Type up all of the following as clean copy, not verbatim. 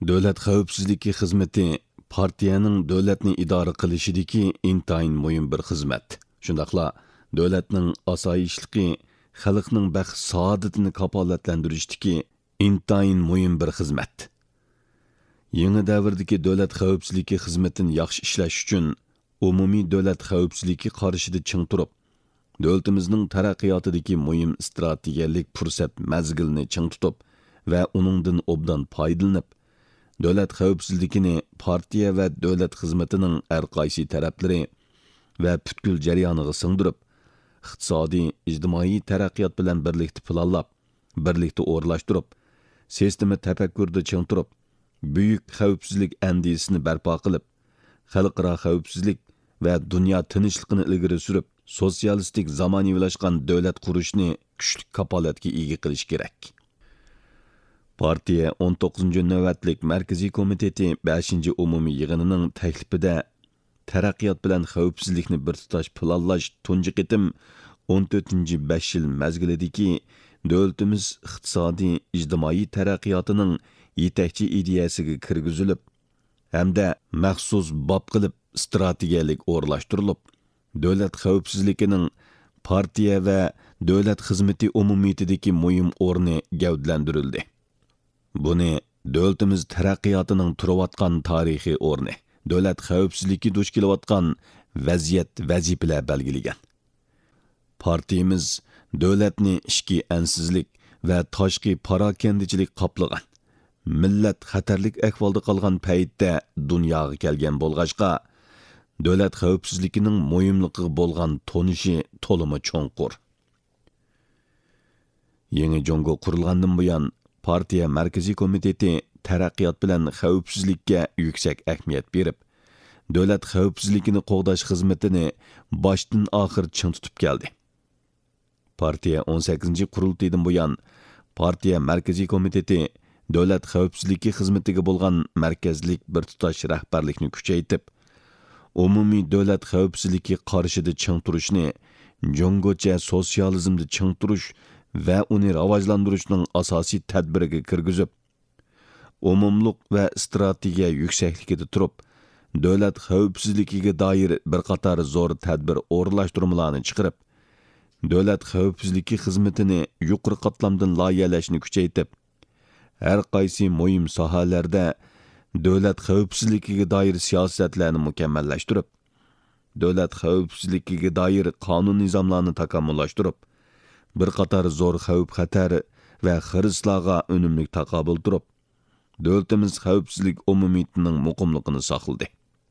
Davlat xavfsizligi xizmati partiyaning davlatni idora qilishidagi intayin muhim bir xizmat. Shundaqla davlatning osoyishligi, xalqning baxt saodatini kapolatlantirishdagi intayin muhim bir xizmat. Yangi davrdagi davlat xavfsizligi xizmatini yaxshi ishlash uchun umumiy davlat xavfsizligi qarshida ching turib, davlatimizning taraqqiyotidagi muhim strategiyalik fursat mazgilini ching tutib va uningdan obdan foydalanib, davlat xavfsizligini partiya va davlat xizmatining har qaysi taraflari va butkul jarayoniga singdirib, iqtisodiy, ijtimoiy taraqqiyot bilan birlikda planlab, birlikda o'rlashtirib, sistema tafakkurda ching turib, buyuk xavfsizlik andisini barpo qilib, xalqaro xavfsizlik va dunyo tinchligini ilgari surib, sotsialistik zamonaviylashgan davlat qurishni kuchli kapolatga ega qilish kerak. Partiya 19-navbatlik Markaziy komiteti 5-umumiy yig'inining taklifida taraqqiyot bilan xavfsizlikni bir tutash planlash tunji qitim 14-5 yil mazgilidagi davlatimiz iqtisodiy, ijtimoiy taraqqiyotining yetakchi ideyasiga kirgizilib, hamda maxsus bob qilib strategiyalik o'rlashtirilib, davlat xavfsizligining partiya va davlat xizmati umumiyatidagi muhim o'rni gavdalantirildi. Buni davlatimiz taraqqiyotining turayotgan tarixiy o'rni, davlat xavfsizligi duch kelayotgan vaziyat vazifalar belgilagan. Partiyamiz davlatni ichki ansizlik va tashqi parokandichilik qoplagan. Millat xatarlik ahvolda qolgan paytda dunyoga kelgan bo'lg'achqa, davlat xavfsizligining muhimligiga bo'lgan tonishi to'limi cho'nqur. Yangi Jongo qurilgandan buyon partiya Markaziy komiteti taraqqiyot bilan xavfsizlikka yuksak ahamiyat berib, davlat xavfsizligini qo'g'dash xizmatini boshdan oxir ching tutib keldi. Partiya 18-qurultaydan buyon partiya Markaziy komiteti davlat xavfsizligi xizmatiga bo'lgan markazlik bir tutash rahbarlikni kuchaytirib, umumiy davlat xavfsizligi qarshida ching turishni, jongocha sotsializmni ching turish va uni rivojlantirishning asosiy tadbiriga kirgizib, umumluq va strategiya yuksakligida turib, davlat xavfsizligiga doir bir qator zo'r tadbir o'rlashtirmalarni chiqarib, davlat xavfsizligi xizmatini yuqori qatlamdan loyihalashni kuchaytirib, har qaysi muhim sohalarda davlat xavfsizligiga doir siyosatlarni mukammallashtirib, davlat xavfsizligiga doir qonun nizomlarni takomillashtirib, bir qator zo'r xavf-xatar va xirislarga unumli taqobil turib, davlatimiz xavfsizlik umumiyatining muqimligini saqladi.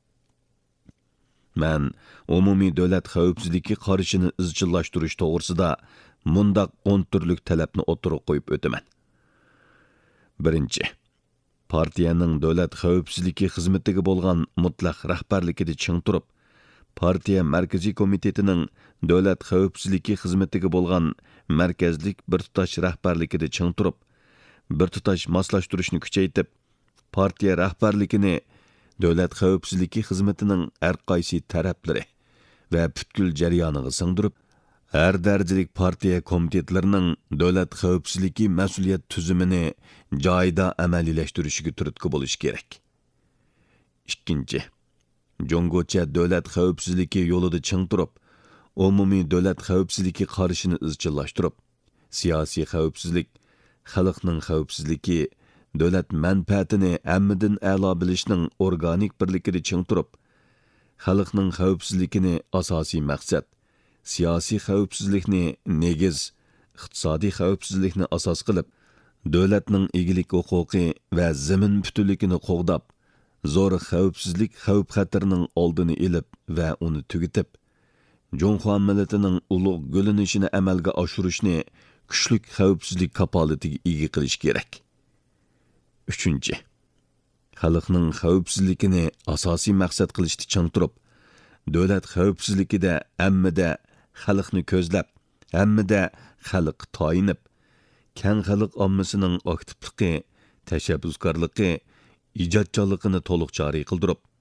Men umumiy davlat xavfsizligi qarshini izchillashtirish to'g'risida mundaq 10 turlik talabni o'tirib qo'yib o'taman. Birinchi, partiyaning davlat xavfsizligi xizmatiga bo'lgan mutlaq rahbarligida ching turib, partiya Markaziy komitetining davlat xavfsizligi xizmatiga bo'lgan markazlik bir tutash rahbarligida ching turib, bir tutash moslashtirishni kuchaytirib, partiya rahbarligini davlat xavfsizligi xizmatining har qaysi taraflari va butkul jarayoniga singdirib, har darajalik partiya komitetlarining davlat xavfsizligi mas'uliyat tuzumini joyida amaliyalashtirishiga turtki bo'lish kerak. Ikkinchi, jongocha davlat xavfsizligi yo'lida ching turib, umumiy davlat xavfsizligi qarshini izchillashtirib, siyosiy xavfsizlik, xalqning xavfsizligi, davlat manfaatini hammadan a'lo bilishning organik birligida ching turib, xalqning xavfsizligini asosiy maqsad, siyosiy xavfsizlikni negiz, iqtisodiy xavfsizlikni asos qilib, davlatning egilik huquqi va zamin butunligini qo'g'dab, zo'r xavfsizlik xavf-xatarning oldini olib va uni tugatib, Jonxo millatining ulug' gulinishini amalga oshirishni kuchli xavfsizlik kapolatiga ega qilish kerak. Uchinchi, xalqning xavfsizligini asosiy maqsad qilishda ching turib, davlat xavfsizligida hammada xalqni ko'zlab, hammada xalq toyinib, keng xalq ommasining aktivligi, tashabbuskorligi, ijodkorligini to'liq joriy qildirib,